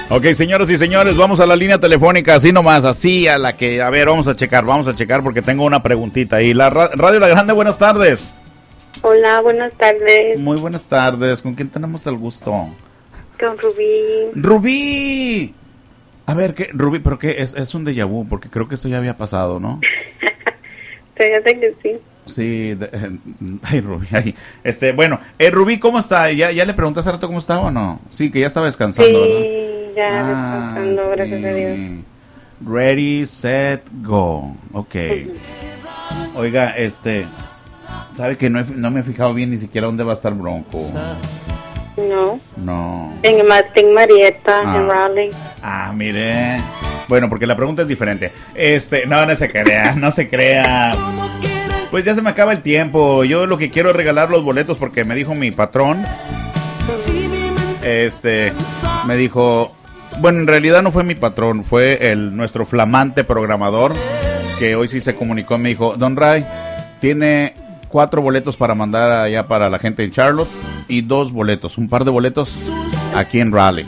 Ok, señoras y señores, vamos a la línea telefónica, así nomás, así a la que, a ver, vamos a checar porque tengo una preguntita ahí. Radio La Grande, buenas tardes. Hola, buenas tardes. Muy buenas tardes, ¿con quién tenemos el gusto? Con Rubí. ¡Rubí! A ver, ¿qué? Rubí, ¿pero qué? Es un déjà vu, porque creo que esto ya había pasado, ¿no? Fíjate que sí. Sí, ay, Rubí, ay. Bueno, Rubí, ¿cómo está? ¿Ya le pregunté hace rato cómo estaba o no? Sí, que ya estaba descansando, ¿verdad? Sí, ya descansando, gracias a Dios. Ready, set, go. Ok. Oiga, ¿sabe que no me he fijado bien ni siquiera dónde va a estar Bronco? No. En Martín Marietta, en Raleigh. Mire. Bueno, porque la pregunta es diferente. No se crea. Pues ya se me acaba el tiempo. Yo lo que quiero es regalar los boletos porque me dijo mi patrón. Me dijo, bueno, en realidad no fue mi patrón, fue nuestro flamante programador que hoy sí se comunicó. Me dijo, Don Ray, tiene 4 boletos para mandar allá para la gente en Charlotte y 2 boletos, un par de boletos aquí en Raleigh.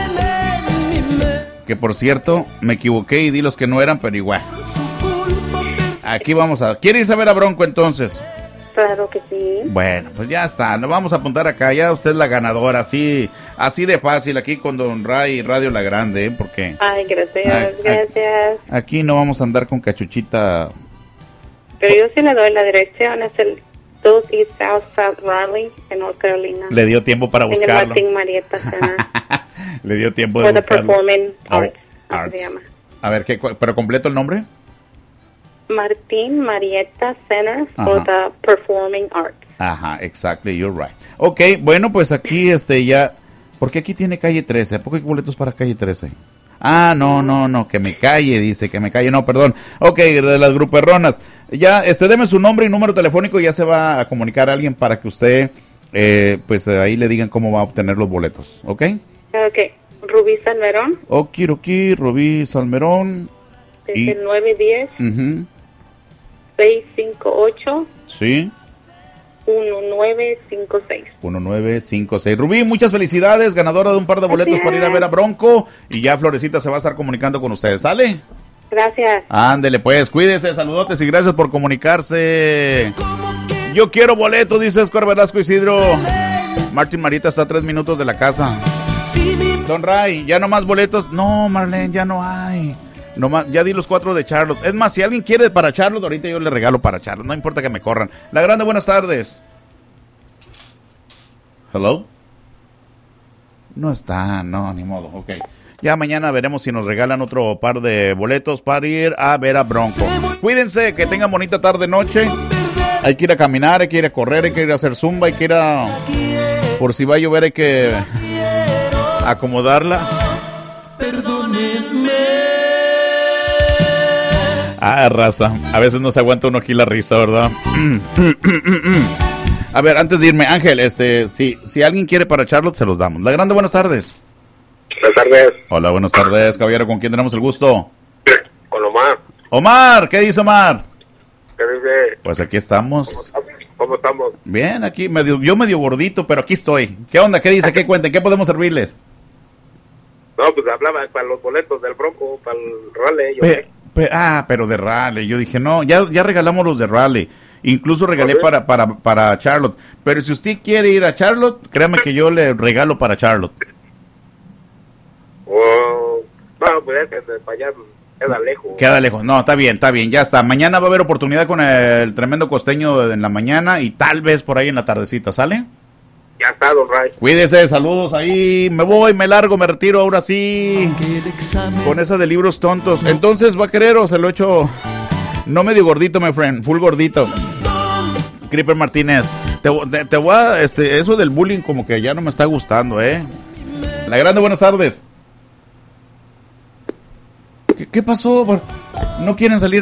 Que por cierto, me equivoqué y di los que no eran, pero igual. Aquí vamos ¿Quiere irse a ver a Bronco entonces? Claro que sí. Bueno, pues ya está, nos vamos a apuntar acá, ya usted es la ganadora, así de fácil, aquí con Don Ray y Radio La Grande, porque... Ay, gracias. Aquí no vamos a andar con cachuchita. Pero yo sí le doy la dirección, es el 2 East South Raleigh, en North Carolina. Le dio tiempo para buscarlo. En el Martín Marietta Center. Le dio tiempo de buscarlo. For the Performing Arts. Se llama. A ver, ¿pero completo el nombre? Martín Marietta Center for the Performing Arts. Ajá, exactly, you're right. Ok, bueno, pues aquí ya... ¿Por qué aquí tiene calle 13? ¿A poco hay boletos para calle 13? No, que me calle, no, perdón. Ok, de las gruperronas. Ya, deme su nombre y número telefónico y ya se va a comunicar a alguien para que usted, pues ahí le digan cómo va a obtener los boletos, ¿ok? Ok, Rubí Salmerón. Okiroki, Rubí Salmerón. Es el 910. 658. Sí. 1956. 1956. Rubí, muchas felicidades, ganadora de un par de boletos para ir a ver a Bronco. Y ya Florecita se va a estar comunicando con ustedes, ¿sale? Gracias. Ándele pues, cuídese, saludotes y gracias por comunicarse. Yo quiero boletos, dice Escobar Velasco Isidro. Martín Marietta está a 3 minutos de la casa. Don Ray, ¿ya no más boletos? No, Marlene, ya no hay. No más, ya di los 4 de Charlotte. Es más, si alguien quiere para Charlotte, ahorita yo le regalo para Charlotte. No importa que me corran. La Grande, buenas tardes. Hello. No está, no, ni modo. Ok. Ya mañana veremos si nos regalan otro par de boletos para ir a ver a Bronco. Cuídense, que tengan bonita tarde, noche. Hay que ir a caminar, hay que ir a correr, hay que ir a hacer zumba, hay que ir a... Por si va a llover hay que acomodarla. Perdónenme. Raza, a veces no se aguanta uno aquí la risa, ¿verdad? A ver, antes de irme, Ángel, si alguien quiere para Charlotte, se los damos. La Grande, buenas tardes. Buenas tardes. Hola, buenas tardes, caballero, ¿con quién tenemos el gusto? Con Omar. Omar, ¿qué dice Omar? ¿Qué dice? Pues aquí estamos. ¿Cómo estamos? Bien, aquí, yo medio gordito, pero aquí estoy. ¿Qué onda? ¿Qué dice? ¿Qué cuenten? ¿Qué podemos servirles? No, pues hablaba para los boletos del Bronco, para el Raleigh. Pero de Raleigh. Yo dije, no, ya regalamos los de Raleigh. Incluso regalé para Charlotte. Pero si usted quiere ir a Charlotte, créame que yo le regalo para Charlotte. No, pues es que para allá queda lejos. No, está bien, ya está. Mañana va a haber oportunidad con el tremendo costeño en la mañana y tal vez por ahí en la tardecita, ¿sale? Ya está, Don Ray. Cuídese, saludos ahí. Me voy, me largo, me retiro ahora sí. Con esa de libros tontos. Entonces, ¿va a querer o se lo echo? No medio gordito, my friend, full gordito. Creeper Martínez, te voy a, eso del bullying como que ya no me está gustando, La Grande, buenas tardes. ¿Qué pasó? ¿No quieren salir?